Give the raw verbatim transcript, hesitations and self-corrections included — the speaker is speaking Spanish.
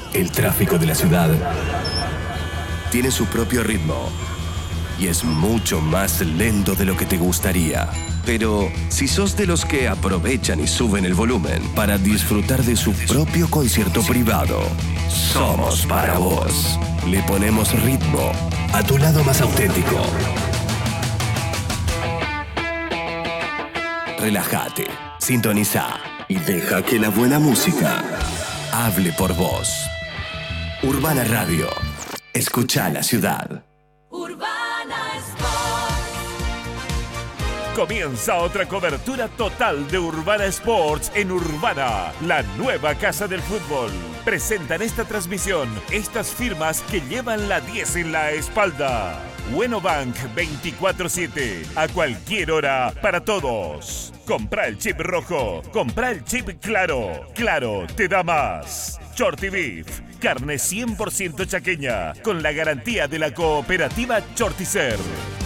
El tráfico de la ciudad tiene su propio ritmo y es mucho más lento de lo que te gustaría. Pero si sos de los que aprovechan y suben el volumen para disfrutar de su propio concierto privado, somos para vos. Le ponemos ritmo a tu lado más auténtico. Relájate, sintoniza y deja que la buena música hable por vos. Urbana Radio. Escucha la ciudad. Urbana Sports. Comienza otra cobertura total de Urbana Sports en Urbana, la nueva casa del fútbol. Presentan esta transmisión estas firmas que llevan la diez en la espalda. Buenobank veinticuatro siete, a cualquier hora, para todos. Compra el chip rojo, compra el chip claro. Claro, te da más. Shorty Beef, carne cien por ciento chaqueña, con la garantía de la cooperativa Chorticer.